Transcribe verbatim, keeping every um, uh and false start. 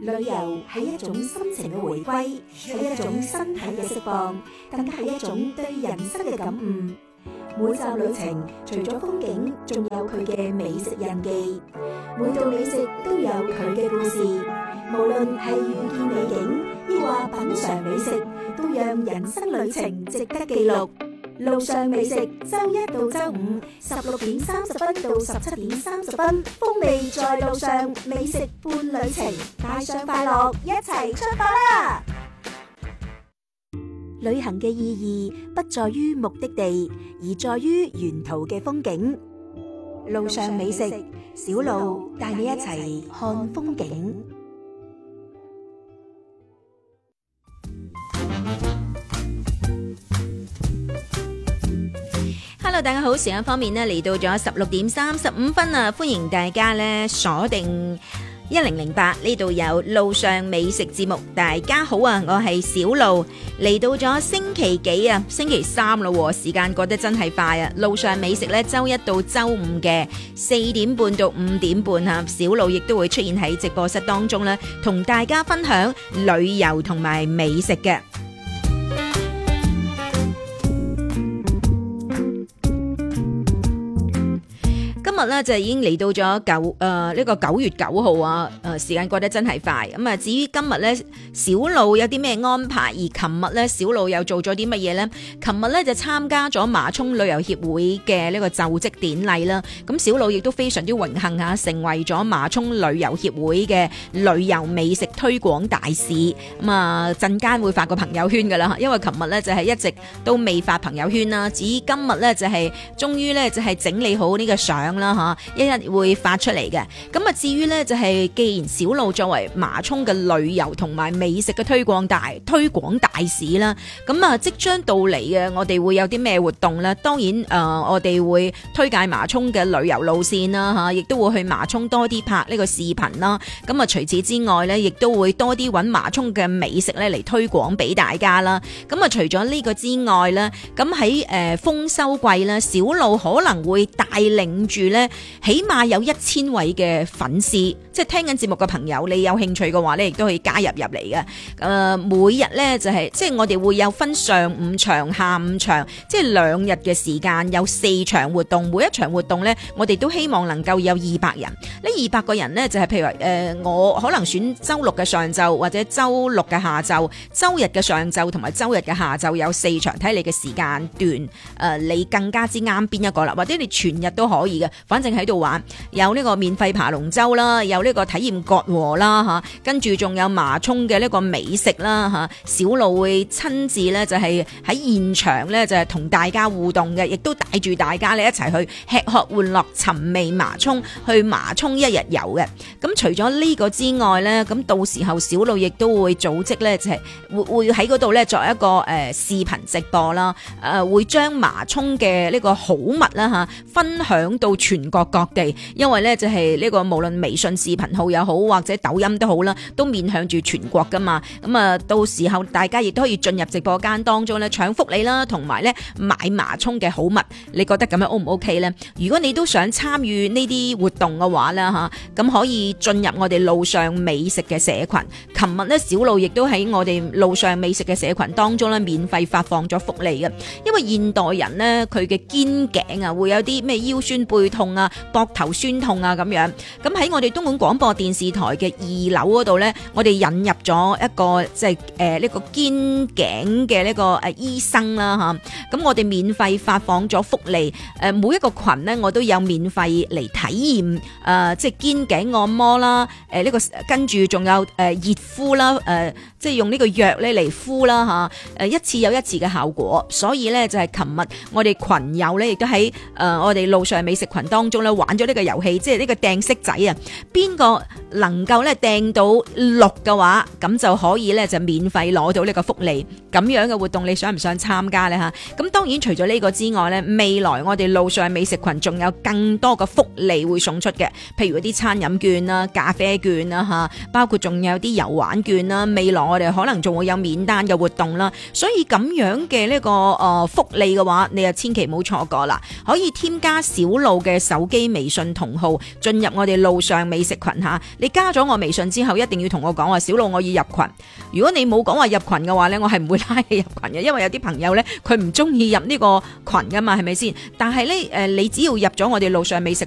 旅遊係一種心情嘅回歸，係一種身體嘅釋放，更加係一種對人生嘅感悟。每集旅程除咗風景，仲有佢嘅美食印記。每道美食都有佢嘅故事，無論係遇見美景，抑或品嘗美食，都讓人生旅程值得記錄。路上美食，周一到周五十六點三十分到十七點三十分，風味在路上，美食伴旅程，帶上快樂，一齊出發啦！旅行嘅意義不在於目的地，而在於沿途嘅風景。路上美食，小路帶你一齊看風景。 Hello， 大家好，時間方面呢，嚟到咗十六點三十五分啊，歡迎大家呢鎖定一零零八呢度有路上美食節目。大家好啊，我係小路，嚟到咗星期幾啊？星期三咯，時間過得真係快啊！路上美食呢，周一到周五嘅四點半到五點半啊，小路亦都會出現喺直播室當中呢，同大家分享旅遊同埋美食嘅。今日咧就已經嚟到咗九誒呢個九月九號啊！誒、呃、時間過得真係快咁啊！至於今日咧，小路有啲咩安排，而琴日咧小路又做咗啲乜嘢咧？琴日咧就參加咗馬涌旅遊協會嘅呢個就職典禮啦。咁小路亦都非常之榮幸嚇，成為咗馬涌旅遊協會嘅旅遊美食推廣大使。咁啊，陣間會發個朋友圈噶啦，因為琴日咧就係一直都未發朋友圈啦。至於今日咧就係終於咧就係整理好呢個相啦。一日會發出嚟嘅。咁啊，至於呢，就係既然小路作為馬涌嘅旅遊同埋美食嘅推廣大推廣大使啦，咁啊即將到嚟嘅，我哋會有啲咩活動呢？當然誒、呃，我哋會推介馬涌嘅旅遊路線啦，吓，亦都會去馬涌多啲拍呢個視頻啦。咁啊，除此之外呢，亦都會多啲揾馬涌嘅美食咧嚟推廣俾大家啦。咁啊，除咗呢個之外呢，咁喺誒豐收季呢，小路可能會帶領住咧，起碼有一千位嘅粉絲，即係聽緊節目嘅朋友，你有興趣嘅話咧，亦都可以加入入嚟嘅。誒、呃，每日咧就係、是，即係我哋會有分上午場、下午場，即係兩日嘅時間，有四場活動。每一場活動咧，我哋都希望能夠有二百人。呢二百個人咧，就係、是、譬如話，誒、呃，我可能選周六嘅上晝，或者周六嘅下晝，周日嘅上晝同埋周日嘅下晝有四場，睇你嘅時間段，誒、呃，你更加之啱邊一個啦，或者你全日都可以嘅。反正喺度玩，有呢個免費爬龍舟啦，有呢個體驗割禾啦吓，跟住仲有馬涌嘅呢個美食啦吓，小路會親自咧就係喺現場咧就係同大家互動嘅，亦都帶住大家咧一齊去吃喝玩樂尋味馬涌，去馬涌一日遊嘅。咁除咗呢個之外咧，咁到時候小路亦都會組織咧就係會會喺嗰度咧作一個誒視頻直播啦，誒會將馬涌嘅呢個好物啦吓分享到全國各地，因為咧就係呢個無論微信視頻號又好或者抖音都好啦，都面向住全國噶嘛。咁啊，到時候大家亦都可以進入直播間當中咧搶福利啦，同埋咧買馬涌嘅好物。你覺得咁樣 O 唔 OK 咧？如果你都想參與呢啲活動嘅話咧吓，咁可以進入我哋路上美食嘅社群。琴日咧小路亦都喺我哋路上美食嘅社群當中咧免費發放咗福利嘅，因為現代人咧佢嘅肩頸啊會有啲咩腰酸背痛啊、膊頭酸痛啊咁樣，咁喺我哋東莞廣播電視台嘅二樓嗰度呢，我哋引入咗一個即係誒呢個肩頸嘅呢個誒醫生啦吓，咁我哋免費發放咗福利，誒每一個群呢，我都有免費嚟體驗誒即係肩頸按摩啦，誒呢個跟住仲有誒熱敷啦，誒即係用呢個藥咧嚟敷啦吓，誒一次有一次嘅效果，所以呢，就係琴日我哋群友呢，亦都喺誒我哋路上美食群當中咧玩咗呢個遊戲，即係呢個掟骰仔啊！邊個能夠咧掟到六嘅話，咁就可以咧就免費攞到呢個福利。咁樣嘅活動，你想唔想參加呢？吓？咁當然除咗呢個之外咧，未來我哋路上美食群仲有更多嘅福利會送出嘅，譬如嗰啲餐飲券啦、咖啡券啦吓，包括仲有啲遊玩券啦。未來我哋可能仲會有免單嘅活動啦。所以咁樣嘅呢個誒福利嘅話，你就千祈唔好錯過啦！可以添加小路嘅手機微信同號，進入我哋路上美食群吓。你加咗我微信之後，一定要同我講話，小路我要入群。如果你冇講話入群嘅話咧，我係唔會拉你入群嘅，因為有啲朋友咧佢唔中意入呢個群噶嘛，係咪先？但係咧誒，你只要入咗我哋路上美食